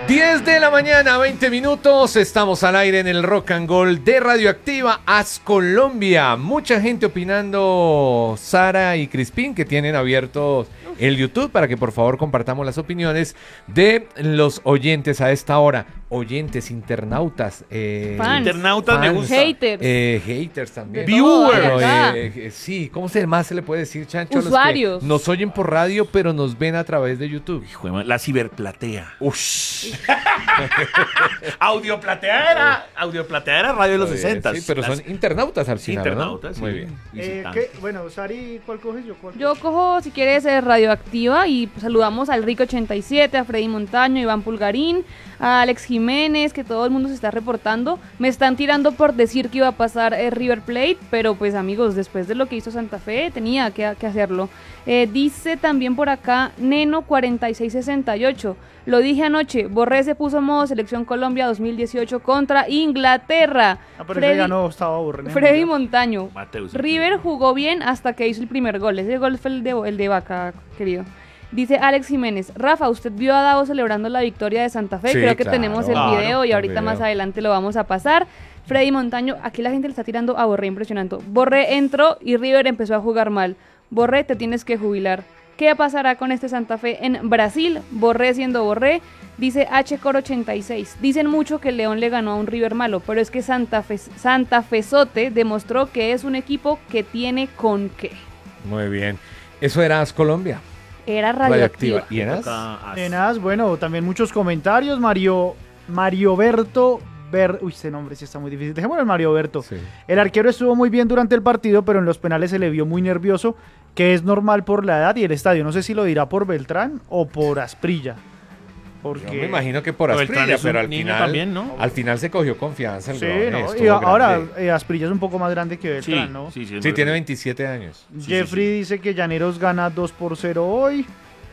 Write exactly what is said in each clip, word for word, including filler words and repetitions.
diez de la mañana, veinte minutos, estamos al aire en el Rock and Roll de Radioactiva As Colombia. Mucha gente opinando, Sara y Crispín, que tienen abiertos el YouTube para que por favor compartamos las opiniones de los oyentes a esta hora. Oyentes, internautas, eh, fans. Internautas fans, me gusta. Haters. Eh, haters también. Viewers. Pero, Acá. eh, eh, sí, ¿cómo se más se le puede decir, Chancho? a los que Usuarios. nos oyen por radio, pero nos ven a través de YouTube. Hijo de madre, la ciberplatea. Ush. Audioplatea era, audioplatea era radio de los Eh, sesenta. Sí, pero son internautas al final, internautas, ¿no? Muy sí. bien. Eh, Visitantes. ¿qué? Bueno, Sari, ¿cuál coges yo? ¿Cuál Yo cojo, si quieres, eh, Radioactiva y pues, saludamos al Rico ochenta y siete, a Freddy Montaño, Iván Pulgarín, a Alex Jiménez, que todo el mundo se está reportando. Me están tirando por decir que iba a pasar eh, River Plate, pero pues amigos, después de lo que hizo Santa Fe, tenía que, que hacerlo. Eh, dice también por acá Neno cuarenta y seis sesenta y ocho. Lo dije anoche, Borré se puso modo Selección Colombia dos mil dieciocho contra Inglaterra. Ah, pero Freddy- ese ya no estaba aburrido. Freddy Montaño. Mateus. River jugó bien hasta que hizo el primer gol. Ese gol fue el de, el de Vaca, querido. Dice Alex Jiménez, Rafa, ¿usted vio a Davo celebrando la victoria de Santa Fe? Sí, Creo que claro. tenemos el Claro, video y el ahorita video. más adelante lo vamos a pasar. Freddy Montaño, aquí la gente le está tirando a Borré impresionante. Borré entró y River empezó a jugar mal. Borré, te tienes que jubilar. ¿Qué pasará con este Santa Fe en Brasil? Borré siendo Borré. Dice H Core ochenta y seis. Dicen mucho que León le ganó a un River malo, pero es que Santa Fe, Santa Fezote demostró que es un equipo que tiene con qué. Muy bien. Eso era As Colombia. Era radioactiva. ¿Y en As? Toca as- Nenas, bueno, también muchos comentarios. Mario, Mario Berto. Ber, uy, ese nombre sí está muy difícil. Dejémoslo en Mario Berto. Sí. El arquero estuvo muy bien durante el partido, pero en los penales se le vio muy nervioso, que es normal por la edad y el estadio. No sé si lo dirá por Beltrán o por Asprilla. Porque... Yo me imagino que por Pero Beltrán Asprilla, es un pero al niño final, también, ¿no? al final se cogió confianza. El Sí, León, ¿no? estuvo Y ahora grande. eh, Asprilla es un poco más grande que Sí, Beltrán, ¿no? sí, sí, es Sí, verdad. tiene veintisiete años. sí, Jeffrey sí. dice que Llaneros gana dos por cero hoy.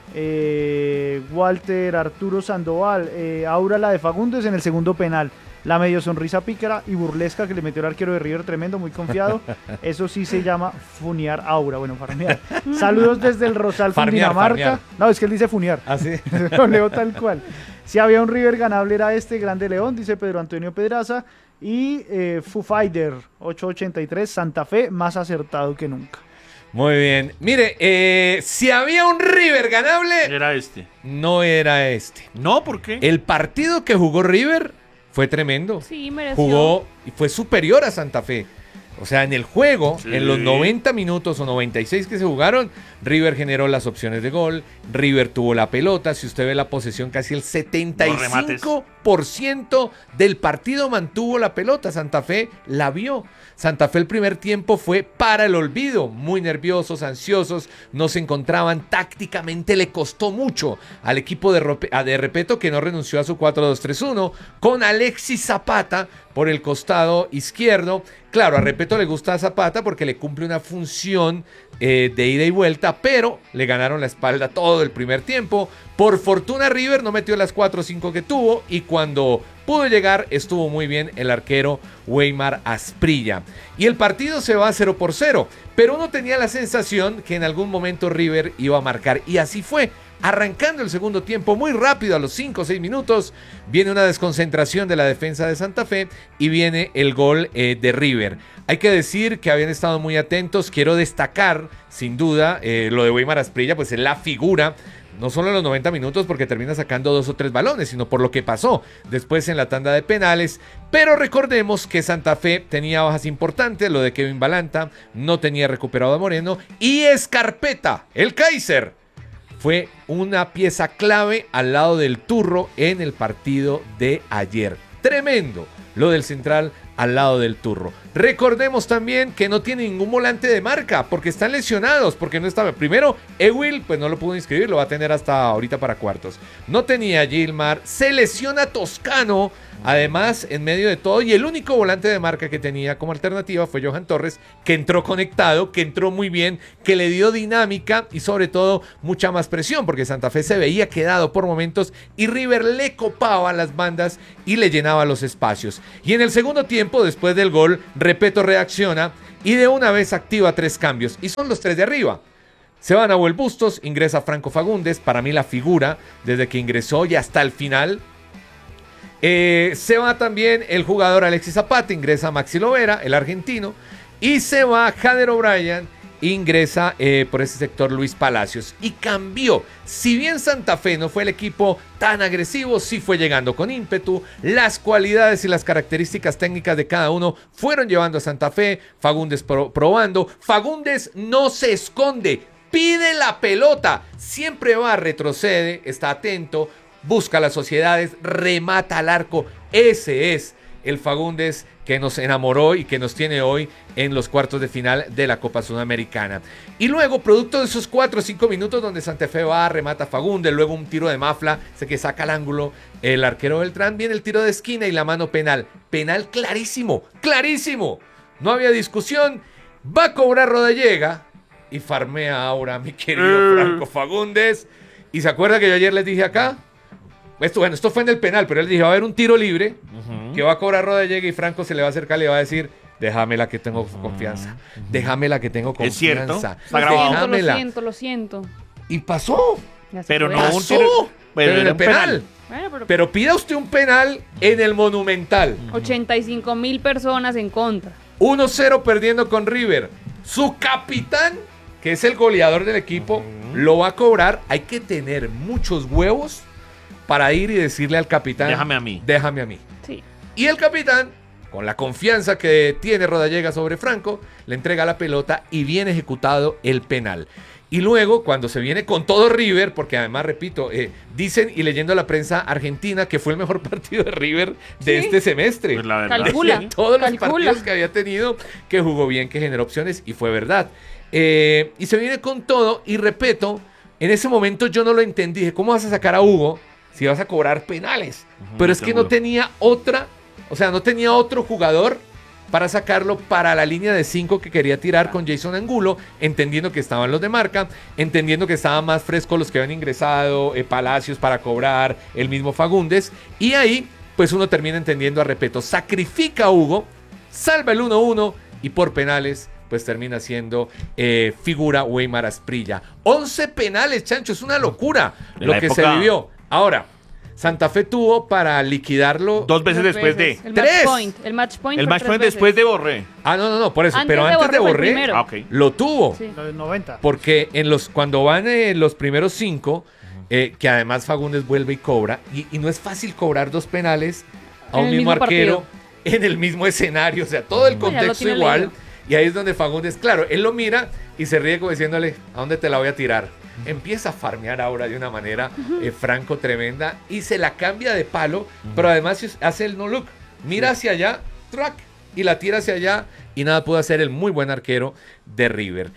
Eh, Walter Arturo Sandoval, eh, Aura la de Fagundes en el segundo penal. La medio sonrisa pícara y burlesca que le metió el arquero de River, tremendo, muy confiado. Eso sí se llama funear Aura. Bueno, farmear. Saludos desde el Rosal, Farmear, Cundinamarca. farmear. No, es que él dice funear. ¿Ah, sí? Lo leo tal cual. Si había un River ganable era este, Grande León, dice Pedro Antonio Pedraza. Y eh, Foo Fighter ochocientos ochenta y tres, Santa Fe, más acertado que nunca. Muy bien. Mire, eh, si había un River ganable, Era este. no era este. No, ¿por qué? El partido que jugó River fue tremendo. Sí, mereció. Jugó y fue superior a Santa Fe. O sea, en el juego, Sí. en los noventa minutos o noventa y seis que se jugaron, River generó las opciones de gol, River tuvo la pelota, si usted ve la posesión, casi el setenta y cinco por ciento del partido mantuvo la pelota, Santa Fe la vio. Santa Fe el primer tiempo fue para el olvido, muy nerviosos, ansiosos, no se encontraban tácticamente, le costó mucho al equipo de, Rope, de Repeto, que no renunció a su cuatro dos tres uno, con Alexis Zapata por el costado izquierdo. Claro, a Repeto le gusta a Zapata porque le cumple una función eh, de ida y vuelta, pero le ganaron la espalda todo el primer tiempo. Por fortuna River no metió las cuatro o cinco que tuvo y cuando pudo llegar estuvo muy bien el arquero Weimar Asprilla. Y el partido se va a cero por cero, pero uno tenía la sensación que en algún momento River iba a marcar y así fue. Arrancando el segundo tiempo muy rápido, a los cinco o seis minutos, viene una desconcentración de la defensa de Santa Fe y viene el gol eh, de River. Hay que decir que habían estado muy atentos. Quiero destacar, sin duda, eh, lo de Weimar Asprilla, pues es la figura, no solo en los noventa minutos porque termina sacando dos o tres balones, sino por lo que pasó después en la tanda de penales. Pero recordemos que Santa Fe tenía bajas importantes, lo de Kevin Balanta, no tenía recuperado a Moreno y Escarpeta, el Kaiser, fue una pieza clave al lado del Turro en el partido de ayer. Tremendo lo del central al lado del Turro. Recordemos también que no tiene ningún volante de marca porque están lesionados, porque no estaba. Primero, Ewil, pues no lo pudo inscribir, lo va a tener hasta ahorita para cuartos. No tenía Gilmar, se lesiona Toscano, además, en medio de todo, y el único volante de marca que tenía como alternativa fue Johan Torres, que entró conectado, que entró muy bien, que le dio dinámica y sobre todo mucha más presión, porque Santa Fe se veía quedado por momentos y River le copaba las bandas y le llenaba los espacios. Y en el segundo tiempo, después del gol, Repeto reacciona y de una vez activa tres cambios, y son los tres de arriba. Se va Nahuel Bustos, ingresa Franco Fagundes, para mí la figura desde que ingresó y hasta el final. Eh, se va también el jugador Alexis Zapata, ingresa Maxi Lovera, el argentino, y se va Jader O'Brien, ingresa eh, por ese sector Luis Palacios. Y cambió. Si bien Santa Fe no fue el equipo tan agresivo, sí fue llegando con ímpetu. Las cualidades y las características técnicas de cada uno fueron llevando a Santa Fe. Fagundes pro- probando. Fagundes no se esconde, pide la pelota, siempre va, retrocede, está atento, busca las sociedades, remata al arco. Ese es el Fagundes que nos enamoró y que nos tiene hoy en los cuartos de final de la Copa Sudamericana. Y luego, producto de esos cuatro o cinco minutos donde Santa Fe va, remata a Fagundes, luego un tiro de Mafla, sé que saca al ángulo el arquero Beltrán, viene el tiro de esquina y la mano penal. Penal clarísimo, clarísimo. No había discusión. Va a cobrar Rodallega y farmea ahora mi querido Franco Fagundes. Y se acuerda que yo ayer les dije acá, esto, bueno, esto fue en el penal, pero él dijo, va a haber un tiro libre, uh-huh, que va a cobrar Rodallega y Franco se le va a acercar y le va a decir, déjame la que tengo uh-huh, confianza, uh-huh, déjame la que tengo confianza. ¿Es cierto? Está grabado. Lo siento, lo siento. Y pasó. Pero no pasó, un tiro, pero, pero en el penal. penal. Bueno, pero, pero pida usted un penal en el Monumental. ochenta y cinco mil personas en contra. uno cero perdiendo con River. Su capitán, que es el goleador del equipo, uh-huh, lo va a cobrar. Hay que tener muchos huevos para ir y decirle al capitán, déjame a mí. Déjame a mí. Sí. Y el capitán, con la confianza que tiene Rodallega sobre Franco, le entrega la pelota y viene ejecutado el penal. Y luego, cuando se viene con todo River, porque además, repito, eh, dicen y leyendo la prensa argentina que fue el mejor partido de River de ¿sí? este semestre. Pues la verdad. Calcula. De todos calcula. los partidos que había tenido, que jugó bien, que generó opciones, y fue verdad. Eh, y se viene con todo, y repito, en ese momento yo no lo entendí. Dije, ¿cómo vas a sacar a Hugo si vas a cobrar penales? Uh-huh, pero es que no tenía otra, o sea, no tenía otro jugador para sacarlo para la línea de cinco que quería tirar con Jason Angulo, entendiendo que estaban los de marca, entendiendo que estaban más frescos los que habían ingresado, eh, Palacios para cobrar, el mismo Fagundes, y ahí pues uno termina entendiendo a Repeto, sacrifica a Hugo, salva el uno uno y por penales pues termina siendo eh, figura Weimar Asprilla. once penales, Chancho, es una locura de lo que época. se vivió. Ahora, Santa Fe tuvo para liquidarlo dos veces Dos después veces. de El tres. match point. El match point, el match point veces. después de Borré. Ah, no, no, no, por eso. Antes pero de antes de Borré fue el Borré, primero. Ah, ok. lo tuvo. Sí. Los noventa. Porque en los, cuando van eh, los primeros cinco, eh, que además Fagundes vuelve y cobra, y, y no es fácil cobrar dos penales a En un el mismo mismo arquero en el mismo escenario, o sea, todo el No, ya lo contexto tiene igual. leído. Y ahí es donde Fagundes, claro, él lo mira y se ríe como diciéndole, ¿a dónde te la voy a tirar? Empieza a farmear ahora de una manera eh, Franco tremenda y se la cambia de palo, pero además hace el no look, mira hacia allá, track, y la tira hacia allá y nada pudo hacer el muy buen arquero de River.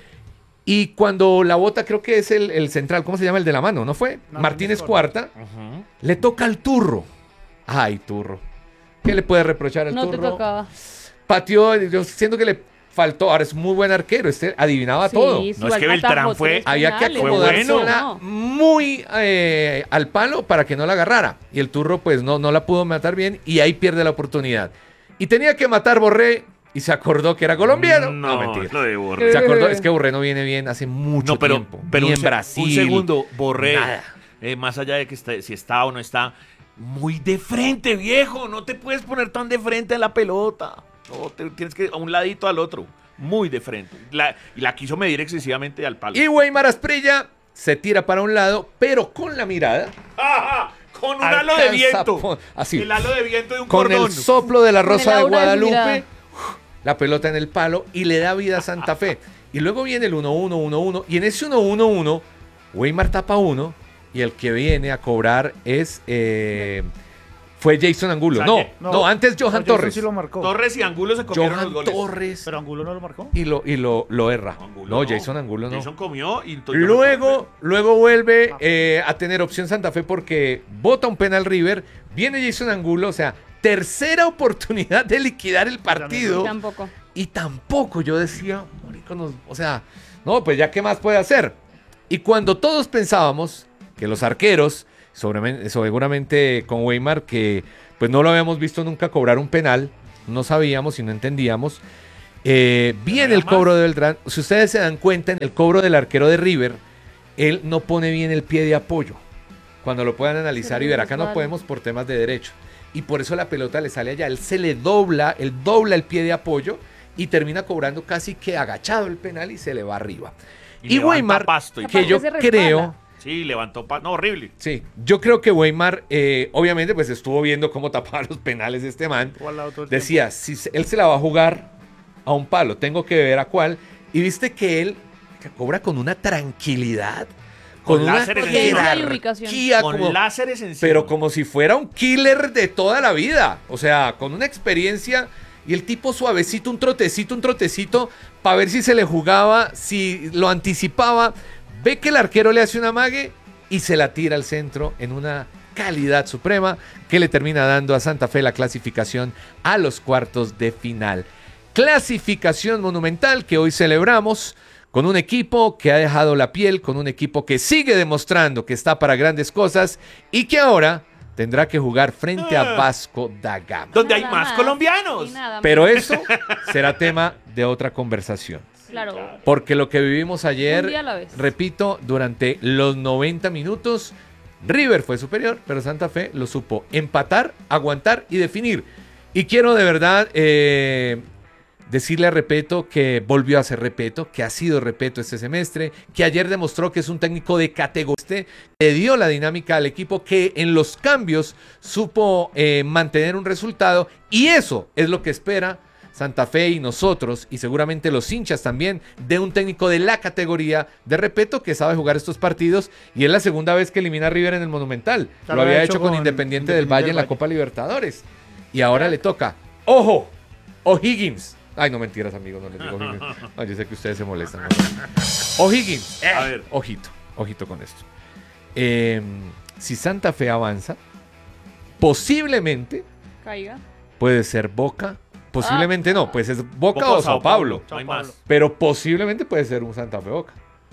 Y cuando la bota, creo que es el, el central, ¿cómo se llama? El de la mano, ¿no fue? No, Martínez no, Cuarta, Uh-huh. le toca al Turro. Ay, Turro. ¿Qué le puede reprochar al No Turro? te tocaba. Pateó, yo siento que le faltó, ahora es muy buen arquero, este adivinaba Sí, todo. No, es igual que Beltrán atajó fue- tres Había que penales. Fue acomodársela bueno. muy eh, al palo para que no la agarrara. Y el Turro pues no, no la pudo matar bien y ahí pierde la oportunidad. Y tenía que matar Borré y se acordó que era colombiano. No, No, mentira. es lo de Borré. Se acordó, es que Borré no viene bien hace mucho No, pero, tiempo. pero Ni un, en se- Brasil. un segundo, Borré, Nada. eh, más allá de que está- si está o no está, muy de frente, viejo. No te puedes poner tan de frente a la pelota. No, te- tienes que a un ladito al otro. Muy de frente. La, y la quiso medir excesivamente al palo. Y Weimar Asprilla se tira para un lado, pero con la mirada. ¡Ajá! Con un halo de alcanza viento. po- así. El halo de viento de un Con cordón. el soplo de la Con Rosa el de aura de su Guadalupe, mirada. la pelota en el palo y le da vida a Santa Fe. Y luego viene el uno uno, uno uno, y en ese uno uno uno, Weimar tapa uno, y el que viene a cobrar es... eh, fue Jason Angulo. O sea, No, que- no, no, antes Johan Jason Torres. sí lo marcó. Torres y Angulo se comieron los Johan goles. Torres. Pero Angulo no lo marcó. Y lo, y lo, lo erra. Angulo no, Jason Angulo no. Jason comió y to- Luego, luego vuelve Ah. eh, a tener opción Santa Fe porque bota un penal River. Viene Jason Angulo, o sea, tercera oportunidad de liquidar el partido. Tampoco. Y tampoco yo decía, marico, nos- o sea, no, pues ya qué más puede hacer. Y cuando todos pensábamos que los arqueros, sobre- seguramente con Weimar, que pues no lo habíamos visto nunca cobrar un penal, no sabíamos y no entendíamos. Eh, viene el cobro de Beltrán. Si ustedes se dan cuenta, en el cobro del arquero de River, él no pone bien el pie de apoyo. Cuando lo puedan analizar Se y ver, acá no resbala. podemos por temas de derecho. y por eso la pelota le sale allá. Él se le dobla, él dobla el pie de apoyo y termina cobrando casi que agachado el penal y se le va arriba. Y, y levanta Weimar, pasto y que Aparte yo se respalda. creo... Sí, levantó pasto. No, horrible. Sí, yo creo que Weimar, eh, obviamente, pues estuvo viendo cómo tapaba los penales este man. O al lado todo el Decía, si se- él se la va a jugar a un palo, tengo que ver a cuál. Y viste que él que cobra con una tranquilidad, con, Con una láseres encima. jerarquía, Y ubicación. Con como- láseres encima. pero como si fuera un killer de toda la vida. O sea, con una experiencia y el tipo suavecito, un trotecito, un trotecito, para ver si se le jugaba, si lo anticipaba. Ve que el arquero le hace una amague y se la tira al centro en una calidad suprema que le termina dando a Santa Fe la clasificación a los cuartos de final. Clasificación monumental que hoy celebramos con un equipo que ha dejado la piel, con un equipo que sigue demostrando que está para grandes cosas y que ahora tendrá que jugar frente a Vasco da Gama. Donde hay Nada más colombianos. y nada Pero más. eso será tema de otra conversación. Claro. Porque lo que vivimos ayer, Un día a la vez. repito, durante los noventa minutos, River fue superior, pero Santa Fe lo supo empatar, aguantar y definir. Y quiero de verdad eh, decirle a Repeto que volvió a ser Repeto, que ha sido Repeto este semestre, que ayer demostró que es un técnico de categoría, que dio la dinámica al equipo, que en los cambios supo eh, mantener un resultado, y eso es lo que espera Santa Fe y nosotros, y seguramente los hinchas también, de un técnico de la categoría de Repeto que sabe jugar estos partidos, y es la segunda vez que elimina a River en el Monumental. Ya lo había hecho con Independiente, del Valle en la Copa Libertadores. Y ahora le toca, ¡ojo! O'Higgins. Ay, no, mentiras, amigos, no les digo O'Higgins. No, yo sé que ustedes se molestan. ¿no? O'Higgins. Eh, A ver. Ojito, ojito con esto. Eh, si Santa Fe avanza, posiblemente Caiga. puede ser Boca. Posiblemente no, pues es Boca, o Sao Paulo. No hay más. Pero posiblemente puede ser un Santa Fe Boca.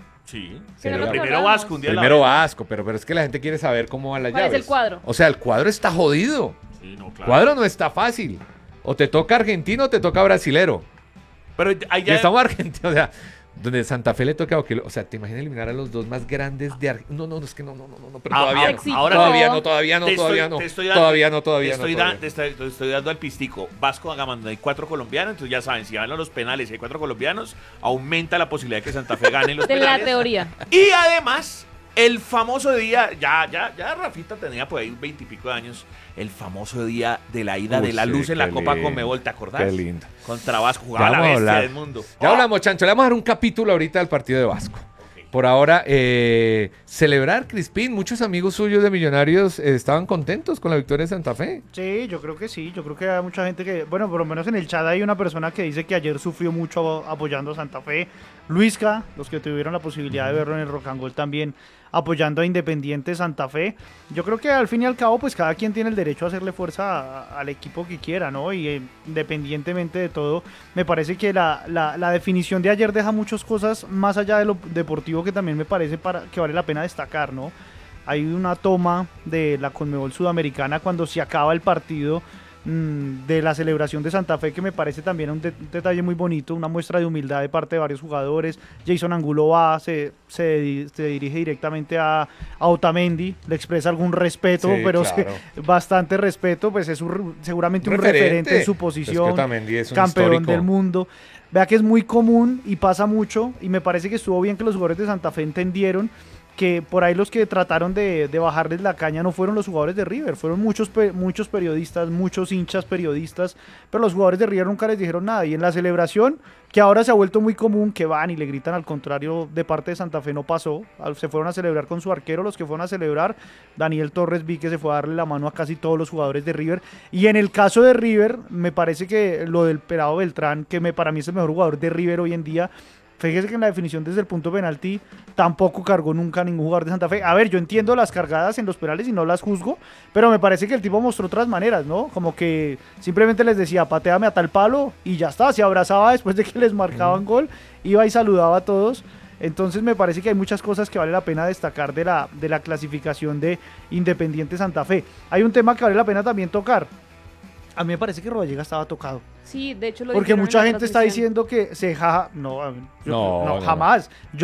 Sí. Pero lo que Primero hablamos. Vasco, un día a la Primero vez. Vasco, pero, pero es que la gente quiere saber cómo van las ¿Cuál es llaves. el cuadro? O sea, el cuadro está jodido. Sí, no, El claro. cuadro no está fácil. O te toca argentino o te toca brasilero. Pero ahí Y ya... estamos argentinos, o sea, donde Santa Fe le toca, o, que, o sea, te imaginas eliminar a los dos más grandes de Argentina. No, no, no, es que no, no, no, no, no, pero Ah, todavía, ahora- no, ahora- todavía no, todavía no, Te estoy- todavía no, te estoy dando- todavía no, todavía te no, estoy, todavía da- no. te estoy- te estoy dando al pistico. Vasco da Gama, donde hay cuatro colombianos, entonces ya saben, si van a los penales y hay cuatro colombianos, aumenta la posibilidad de que Santa Fe gane los De la penales. teoría. Y además, el famoso día, ya, ya, ya Rafita tenía por ahí veintipico de años, el famoso día de la ida Uy, de la sí, luz en la qué Copa lindo, Conmebol, ¿te acordás? qué lindo. Contra Vasco, Ya jugaba la vamos a bestia hablar. del mundo. Ya ¡Oh! hablamos, Chancho. Le vamos a dar un capítulo ahorita del partido de Vasco. Ok. Por ahora, eh, celebrar, Crispín. Muchos amigos suyos de Millonarios eh, estaban contentos con la victoria de Santa Fe. Sí, yo creo que sí, yo creo que hay mucha gente que, bueno, por lo menos en el chat hay una persona que dice que ayer sufrió mucho apoyando a Santa Fe, Luisca, los que tuvieron la posibilidad de verlo en el Rock and Roll también apoyando a Independiente Santa Fe. Yo creo que al fin y al cabo, pues cada quien tiene el derecho a hacerle fuerza a- al equipo que quiera, ¿no? Y eh, independientemente de todo, me parece que la, la, la definición de ayer deja muchas cosas más allá de lo deportivo que también me parece para, que vale la pena destacar, ¿no? Hay una toma de la Conmebol Sudamericana cuando se acaba el partido mmm, de la celebración de Santa Fe, que me parece también un, de- un detalle muy bonito, una muestra de humildad de parte de varios jugadores. Jason Angulo va, se, se, di- se dirige directamente a, a Otamendi, le expresa algún respeto, Sí, pero claro. se- bastante respeto, pues es un- seguramente un Referente. referente en su Es que posición, Otamendi es un campeón histórico. del mundo. Vea que es muy común y pasa mucho, y me parece que estuvo bien que los jugadores de Santa Fe entendieron que por ahí los que trataron de, de bajarles la caña no fueron los jugadores de River, fueron muchos, pe- muchos periodistas, muchos hinchas periodistas, pero los jugadores de River nunca les dijeron nada. Y en la celebración, que ahora se ha vuelto muy común, que van y le gritan al contrario de parte de Santa Fe, no pasó. Al- Se fueron a celebrar con su arquero, los que fueron a celebrar, Daniel Torres vi que se fue a darle la mano a casi todos los jugadores de River. Y en el caso de River, me parece que lo del Pelado Beltrán, que me, para mí es el mejor jugador de River hoy en día. Fíjese que en la definición desde el punto penalti tampoco cargó nunca a ningún jugador de Santa Fe. A ver, yo entiendo las cargadas en los penales y no las juzgo, pero me parece que el tipo mostró otras maneras, ¿no? Como que simplemente les decía, pateame a tal palo y ya está, se abrazaba después de que les marcaban gol, iba y saludaba a todos. Entonces me parece que hay muchas cosas que vale la pena destacar de la, de la clasificación de Independiente Santa Fe. Hay un tema que vale la pena también tocar. A mí me parece que Rodallega estaba tocado. Sí, de hecho lo Porque dijeron en mucha la gente está transmisión. diciendo que se jaja. No, yo- No, no, no. jamás. Yo